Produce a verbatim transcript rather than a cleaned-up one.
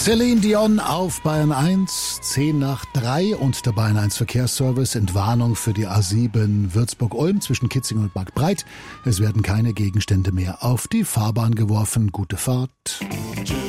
Celine Dion auf Bayern eins, zehn nach drei und der Bayern eins Verkehrsservice. Entwarnung für die A sieben Würzburg-Olm zwischen Kitzing und Marktbreit. Es werden keine Gegenstände mehr auf die Fahrbahn geworfen. Gute Fahrt.